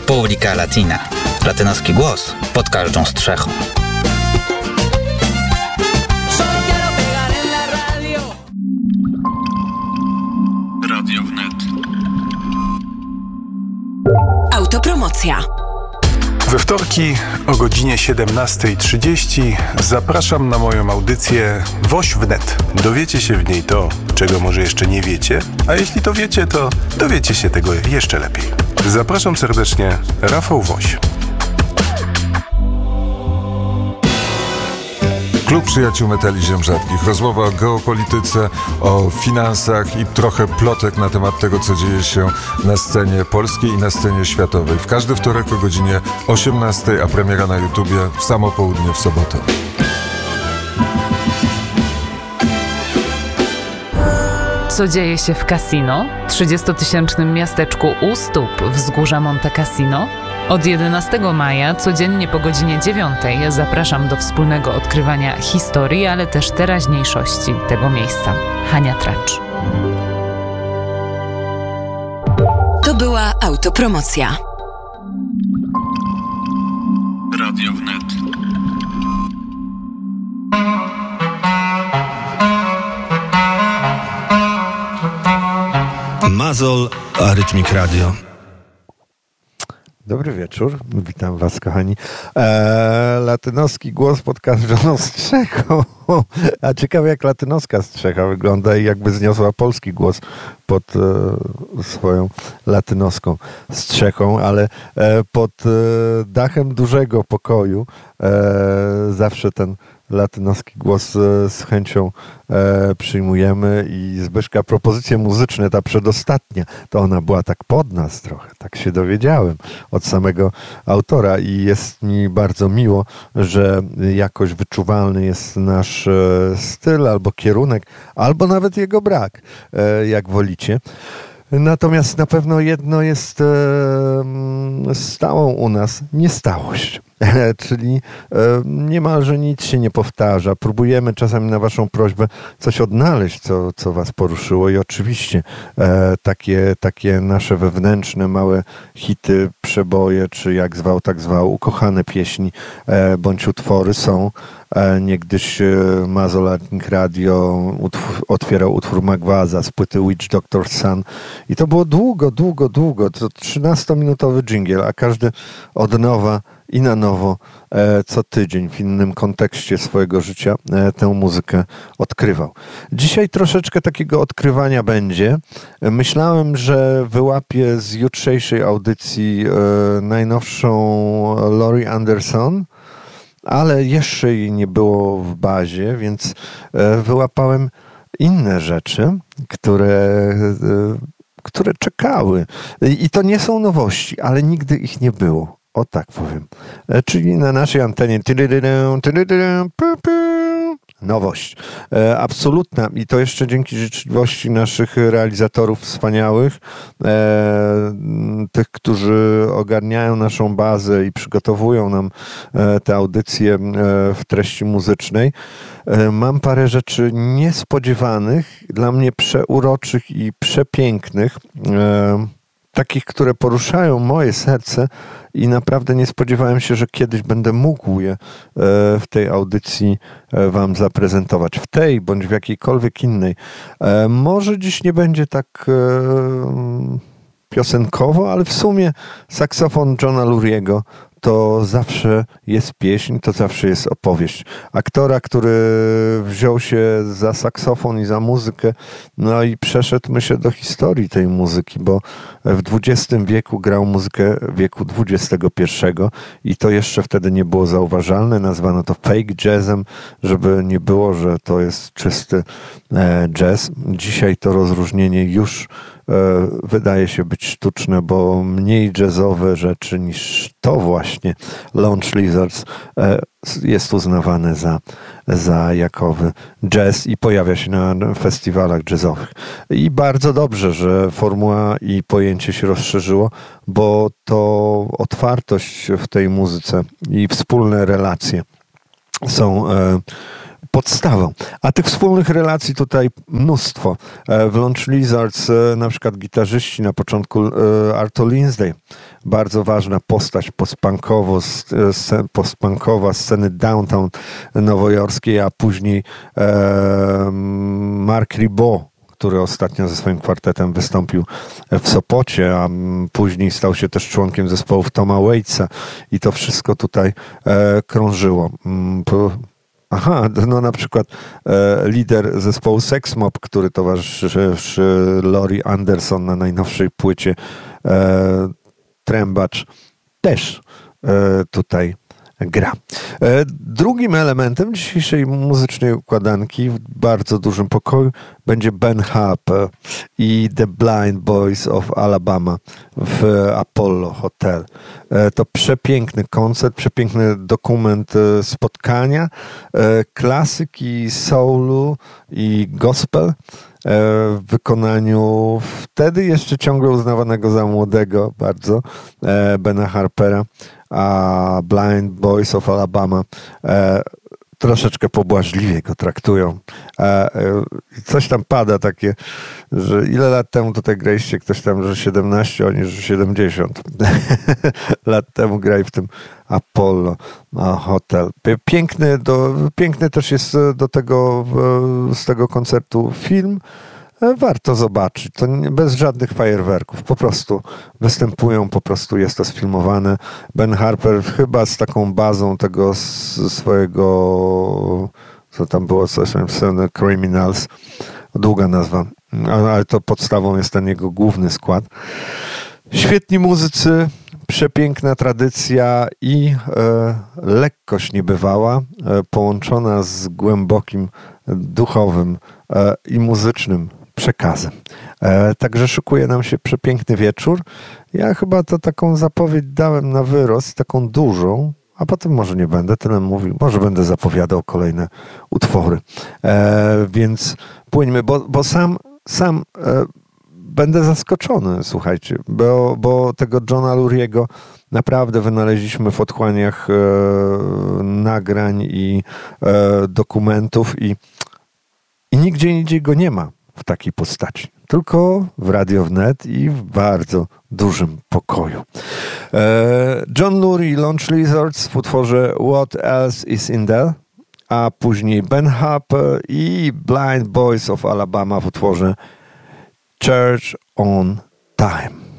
República Latina. Latynoski głos pod każdą strzechą. Radio Wnet. Autopromocja. We wtorki o godzinie 17:30 zapraszam na moją audycję Woś Wnet. Dowiecie się w niej to, czego może jeszcze nie wiecie, a jeśli to wiecie, to dowiecie się tego jeszcze lepiej. Zapraszam serdecznie, Rafał Woś. Klub Przyjaciół Metali Ziem Rzadkich. Rozmowa o geopolityce, o finansach i trochę plotek na temat tego, co dzieje się na scenie polskiej i na scenie światowej. W każdy wtorek o godzinie 18:00, a premiera na YouTubie w samo południe w sobotę. Co dzieje się w Cassino, 30-tysięcznym miasteczku u stóp wzgórza Monte Cassino? Od 11 maja codziennie po godzinie 9:00 zapraszam do wspólnego odkrywania historii, ale też teraźniejszości tego miejsca. Hania Tracz. To była autopromocja. Radio Wnet. Mazol Arytmik Radio. Dobry wieczór, witam was kochani. Latynoski głos pod każdą strzechą. A ciekawe jak latynoska strzecha wygląda i jakby zniosła polski głos pod swoją latynoską strzechą, ale pod dachem dużego pokoju zawsze ten latynoski głos z chęcią przyjmujemy i Zbyszka propozycje muzyczne, ta przedostatnia, to ona była tak pod nas trochę, tak się dowiedziałem od samego autora i jest mi bardzo miło, że jakoś wyczuwalny jest nasz styl albo kierunek, albo nawet jego brak, jak wolicie. Natomiast na pewno jedno jest stałą u nas, niestałość. Czyli niemalże nic się nie powtarza. Próbujemy czasami na waszą prośbę coś odnaleźć, co was poruszyło i oczywiście takie nasze wewnętrzne małe hity, przeboje, czy jak zwał, tak zwał, ukochane pieśni bądź utwory są. Niegdyś Mazol Arytmik Radio otwierał utwór Magwaza z płyty Witch Doctor Sun i to było długo, to 13-minutowy dżingiel, a każdy od nowa i na nowo co tydzień w innym kontekście swojego życia tę muzykę odkrywał. Dzisiaj troszeczkę takiego odkrywania będzie. Myślałem, że wyłapię z jutrzejszej audycji najnowszą Laurie Anderson, ale jeszcze jej nie było w bazie, więc wyłapałem inne rzeczy, które czekały. I to nie są nowości, ale nigdy ich nie było. O tak powiem. Czyli na naszej antenie nowość. Absolutna. I to jeszcze dzięki życzliwości naszych realizatorów wspaniałych, tych, którzy ogarniają naszą bazę i przygotowują nam te audycje w treści muzycznej. Mam parę rzeczy niespodziewanych, dla mnie przeuroczych i przepięknych, takich, które poruszają moje serce i naprawdę nie spodziewałem się, że kiedyś będę mógł je w tej audycji wam zaprezentować. W tej, bądź w jakiejkolwiek innej. Może dziś nie będzie tak piosenkowo, ale w sumie saksofon Johna Luriego to zawsze jest pieśń, to zawsze jest opowieść. Aktora, który wziął się za saksofon i za muzykę, no i przeszedł, myślę, do historii tej muzyki, bo w XX wieku grał muzykę wieku XXI i to jeszcze wtedy nie było zauważalne. Nazwano to fake jazzem, żeby nie było, że to jest czysty jazz. Dzisiaj to rozróżnienie już wydaje się być sztuczne, bo mniej jazzowe rzeczy niż to właśnie Lounge Lizards jest uznawane za jakowy jazz i pojawia się na festiwalach jazzowych. I bardzo dobrze, że formuła i pojęcie się rozszerzyło, bo to otwartość w tej muzyce i wspólne relacje są podstawą. A tych wspólnych relacji tutaj mnóstwo. W Launch Lizards na przykład gitarzyści na początku Arto Lindsay, bardzo ważna postać postpunkowa sceny downtown nowojorskiej, a później Mark Ribot, który ostatnio ze swoim kwartetem wystąpił w Sopocie, a później stał się też członkiem zespołów Toma Waitsa i to wszystko tutaj krążyło. No na przykład lider zespołu Sex Mob, który towarzyszy Laurie Anderson na najnowszej płycie, trębacz, też tutaj gra. Drugim elementem dzisiejszej muzycznej układanki w bardzo dużym pokoju będzie Ben Harper i The Blind Boys of Alabama w Apollo Hotel. To przepiękny koncert, przepiękny dokument spotkania klasyki soulu i gospel w wykonaniu wtedy jeszcze ciągle uznawanego za młodego bardzo Bena Harpera, a Blind Boys of Alabama troszeczkę pobłażliwie go traktują. Coś tam pada takie, że ile lat temu tutaj graliście, ktoś tam, że 17, oni, że 70 lat temu grali w tym Apollo Hotel. Piękny też jest z tego koncertu film. Warto zobaczyć. To bez żadnych fajerwerków. Po prostu występują, po prostu jest to sfilmowane. Ben Harper chyba z taką bazą tego swojego, co tam było, coś tam, Criminals. Długa nazwa. Ale to podstawą jest ten jego główny skład. Świetni muzycy, przepiękna tradycja i lekkość niebywała, połączona z głębokim duchowym i muzycznym przekazem. Także szykuje nam się przepiękny wieczór. Ja chyba to taką zapowiedź dałem na wyrost, taką dużą, a potem może nie będę tyle mówił, może będę zapowiadał kolejne utwory. Więc płyńmy, bo sam będę zaskoczony, słuchajcie, bo tego Johna Luriego naprawdę wynaleźliśmy w otchłaniach nagrań i dokumentów i nigdzie indziej go nie ma w takiej postaci. Tylko w Radio Wnet i w bardzo dużym pokoju. John Lurie i Launch Lizards w utworze What Else Is In There, a później Ben Harper i Blind Boys of Alabama w utworze Church on Time.